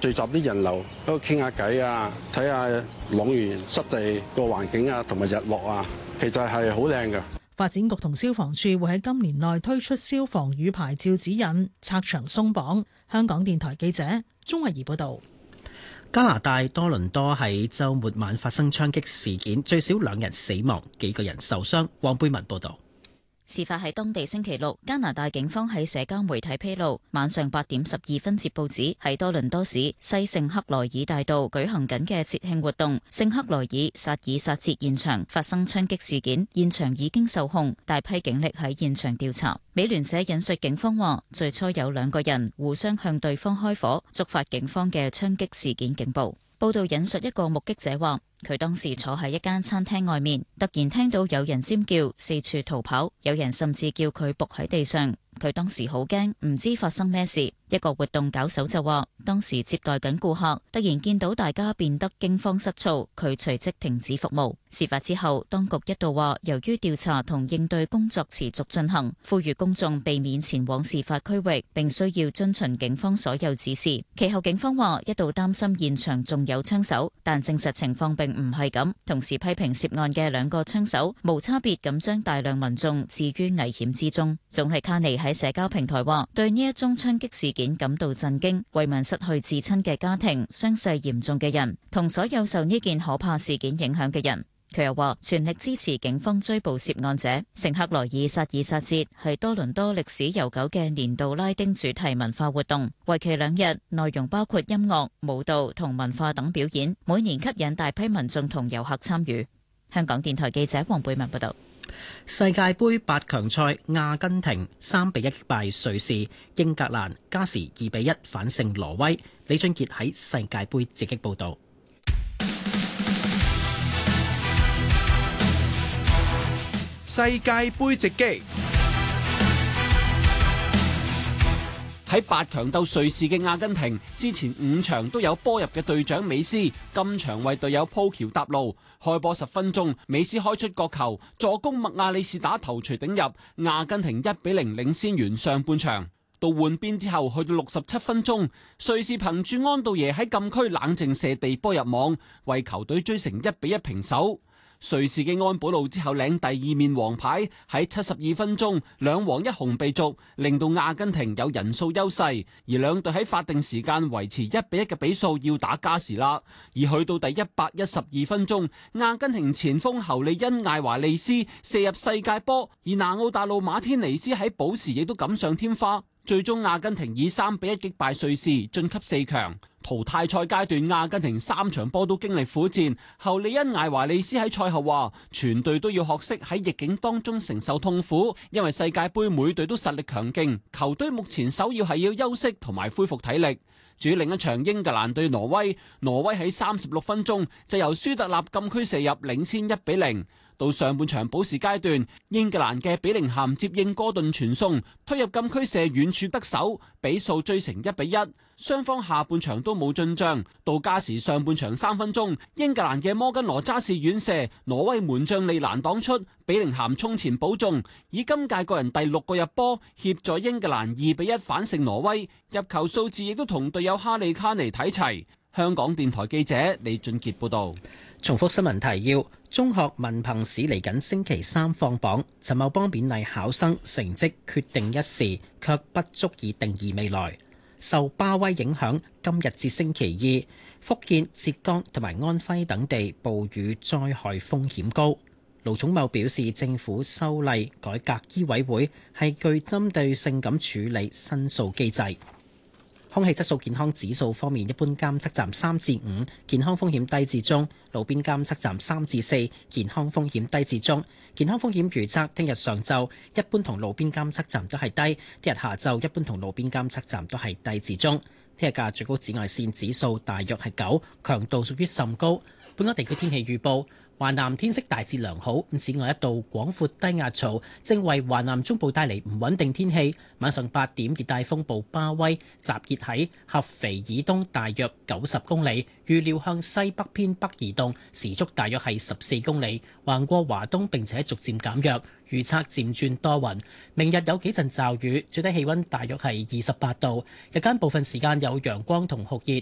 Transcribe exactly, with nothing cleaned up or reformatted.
聚集啲人流喺度傾下偈啊，睇下塱原濕地個環境啊，同埋日落啊，其實係好靚㗎。 發展局同消防處會喺今年內推出消防與牌照指引，拆牆鬆綁。香港電台記者鍾慧儀報道。 加拿大多倫多喺週末晚發生槍擊事件，最少兩人死亡，幾個人受傷。黃貝文報道。 事發喺當地星期六，加拿大警方喺社交媒體披露，晚上八點十二分接報指喺多倫多市西聖克萊爾大道舉行緊嘅節慶活動聖克萊爾薩爾薩節現場發生槍擊事件，現場已經受控，大批警力喺現場調查。美聯社引述警方話，最初有兩個人互相向對方開火，觸發警方嘅槍擊事件警報。報道引述一個目擊者話，佢當時坐喺一間餐廳外面，突然聽到有人尖叫，四處逃跑，有人甚至叫佢仆喺地上。佢當時好驚，唔知發生咩事。一個活動搞手就話，當時接待緊顧客，突然見到大家變得驚慌失措，佢隨即停止服務。事發之後，當局一度話，由於調查同應對工作持續進行，呼籲公眾避免前往事發區域，並需要遵循警方所有指示。其後警方話，一度擔心現場仲有槍手，但證實情況並唔係咁，同時批評涉案嘅兩個槍手無差別咁將大量民眾置於危險之中。總理卡尼喺社交平台話，對呢一宗槍擊事件感到震驚，慰問失去至親嘅家庭、傷勢嚴重嘅人，同所有受呢件可怕事件影響嘅人。佢又話，全力支持警方追捕涉案者。聖克萊爾薩爾薩節係多倫多歷史悠久嘅年度拉丁主題文化活動，為期兩日，內容包括音樂、舞蹈同文化等表演，每年吸引大批民眾同遊客參與。香港電台記者黃貝文報道。 世界盃八強賽，阿根廷三比一擊敗瑞士，英格蘭加時二比一反勝挪威。李俊傑喺世界盃直擊報道。 世界盃直擊。喺八強鬥瑞士嘅阿根廷，之前五場都有波入嘅隊長美斯，今場為隊友鋪橋搭路。開波十分鐘，美斯開出角球，助攻麥亞里士打頭槌頂入，阿根廷一比零領先完上半場。到換邊之後，去到六十七分鐘，瑞士憑住安道爺喺禁區冷靜射地波入網，為球隊追成一比一平手。瑞士嘅安保路之後領第二面黃牌，喺七十二分鐘兩黃一紅被逐，令到阿根廷有人數優勢，而兩隊喺法定時間維持一比一嘅比數，要打加時啦。而去到第一百一十二分鐘，阿根廷前鋒侯利恩艾華利斯射入世界波，而拿奧達魯馬天尼斯喺補時亦都錦上添花。最終阿根廷以三比一擊敗瑞士，晉級四強。淘汰賽階段，阿根廷三場波都經歷苦戰。後利恩艾華利斯喺賽後話，全隊都要學識喺逆境當中承受痛苦，因為世界盃每隊都實力強勁，球隊目前首要係要休息同埋恢復體力。至於另一場英格蘭對挪威，挪威喺三十六分鐘就由舒特納禁區射入，領先一比零。到上半場補時階段，英格蘭嘅比寧咸接應哥頓傳送，推入禁區射遠處得手，比數追成一比一。雙方下半場都冇進賬，到加時上半場三分鐘，英格蘭嘅摩根羅渣士遠射，挪威門將利蘭擋出，比寧咸衝前保中，以今屆個人第六個入波，協助英格蘭二比一反勝挪威，入球數字亦都同隊友哈利卡尼睇齊。香港電台記者李俊傑報道。 重複新聞提要：中學文憑試嚟緊星期三放榜，陳茂波勉勵考生成績決定一時，卻不足以定義未來。受巴威影響，今日至星期二，福建、浙江同埋安徽等地暴雨災害風險高。盧寵茂表示，政府修例改革醫委會係具針對性咁處理申訴機制。空氣質素健康指數方面，一般監測站三至五，健康風險低至中；路邊監測站三至四，健康風險低至中。健康風險預測，聽日上晝一般同路邊監測站都係低，聽日下晝一般同路邊監測站都係低至中。聽日嘅最高紫外線指數大約係九，強度屬於甚高。本港地區天氣預報。華南天色大致良好，此外一道廣闊低壓槽正為華南中部帶嚟唔穩定天氣。晚上八點，熱帶風暴巴威集結喺合肥以東大約九十公里，預料向西北偏北移動，時速大約係十四公里，橫過華東並且逐漸減弱。預測漸轉多雲，明日有幾陣驟雨，最低氣溫大約係二十八度，日間部分時間有陽光同酷熱，